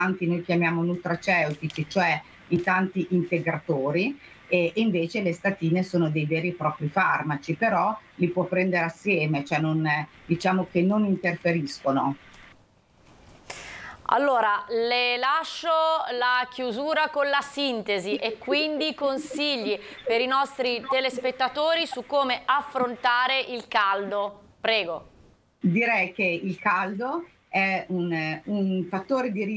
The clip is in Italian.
noi chiamiamo nutraceutici, cioè i tanti integratori, e invece le statine sono dei veri e propri farmaci, però li può prendere assieme, cioè non, diciamo che non interferiscono. Allora, le lascio la chiusura con la sintesi e quindi consigli per i nostri telespettatori su come affrontare il caldo. Prego. Direi che il caldo è un fattore di